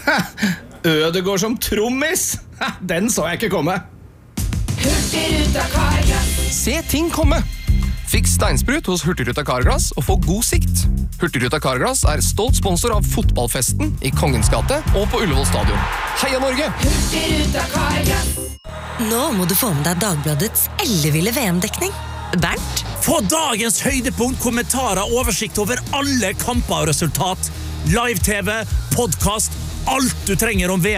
Ødegaard som trommis? Den så jeg ikke komme. Hurtigruta Carglass. Se ting komme. Fiks steinsprut hos Hurtigruta Carglass og få god sikt. Hurtigruta Carglass stolt sponsor av fotballfesten i Kongens gate og på Ullevål stadion. Heia Norge! Hurtigruta Carglass. Nå må du få med deg Dagbladets elleville VM-dekning. Bernt? Få dagens høydepunkt, kommentarer, oversikt over alle kamper og resultat. Live-TV, podcast, alt du trenger om VM.